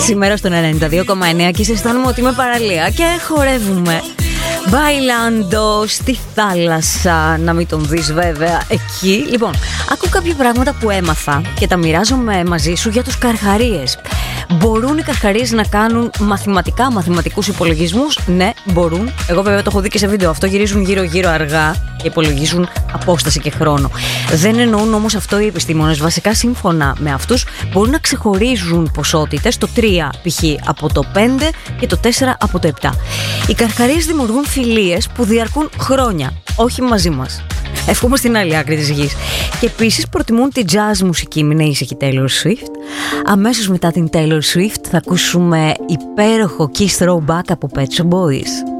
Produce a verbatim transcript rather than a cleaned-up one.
Σήμερα στον ενενήντα δύο κόμμα εννέα και σε αισθάνομαι ότι είμαι παραλία και χορεύουμε μπαϊλάντο στη θάλασσα. Να μην τον δεις βέβαια εκεί. Λοιπόν, ακούω κάποια πράγματα που έμαθα και τα μοιράζομαι μαζί σου για τους καρχαρίες. Μπορούν οι καρχαρίες να κάνουν μαθηματικά, μαθηματικούς υπολογισμούς? Ναι, μπορούν. Εγώ βέβαια το έχω δει και σε βίντεο. Αυτό γυρίζουν γύρω-γύρω αργά και υπολογίζουν απόσταση και χρόνο. Δεν εννοούν όμως αυτό οι επιστήμονες. Βασικά, σύμφωνα με αυτούς, μπορούν να ξεχωρίζουν ποσότητες, το τρία π.χ. από το πέντε και το τέσσερα από το επτά. Οι καρχαρίες δημιουργούν φιλίες που διαρκούν χρόνια, όχι μαζί μας. Εύχομαι στην άλλη άκρη της γης. Και επίσης προτιμούν τη jazz μουσική. Μην ήσυχη Taylor Swift. Αμέσως μετά την Taylor Swift θα ακούσουμε υπέροχο Kiss Throwback από Pet Shop Boys.